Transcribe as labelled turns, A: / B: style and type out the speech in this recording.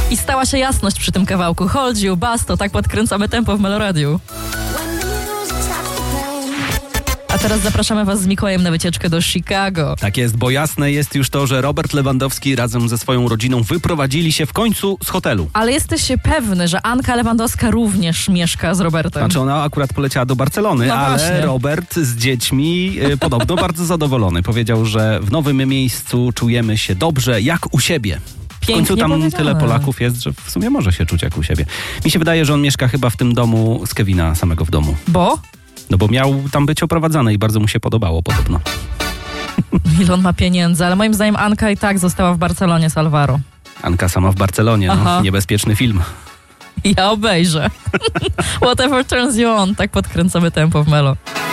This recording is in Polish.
A: I stała się jasność przy tym kawałku. Hold You, Basto, tak podkręcamy tempo w Meloradiu. A teraz zapraszamy was z Mikołajem na wycieczkę do Chicago.
B: Tak jest, bo jasne jest już to, że Robert Lewandowski razem ze swoją rodziną wyprowadzili się w końcu z hotelu.
A: Ale jesteś pewny, że Anka Lewandowska również mieszka z Robertem?
B: Znaczy ona akurat poleciała do Barcelony, ale
A: właśnie.
B: Robert z dziećmi podobno bardzo zadowolony. Powiedział, że w nowym miejscu czujemy się dobrze, jak u siebie. W końcu tam
A: powiedziane.
B: tyle Polaków jest, że w sumie może się czuć jak u siebie. Mi się wydaje, że on mieszka chyba w tym domu z Kevina samego w domu.
A: Bo?
B: No bo miał tam być oprowadzany i bardzo mu się podobało podobno.
A: Ile on ma pieniędzy, ale moim zdaniem Anka i tak została w Barcelonie z Alvaro.
B: Anka sama w Barcelonie, no, niebezpieczny film.
A: Ja obejrzę. Whatever turns you on, tak podkręcamy tempo w Melo.